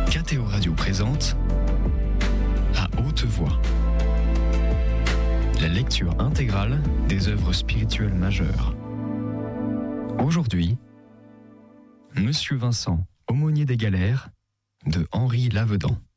KTO Radio présente À haute voix, la lecture intégrale des œuvres spirituelles majeures. Aujourd'hui, Monsieur Vincent, aumônier des galères, de Henri Lavedan.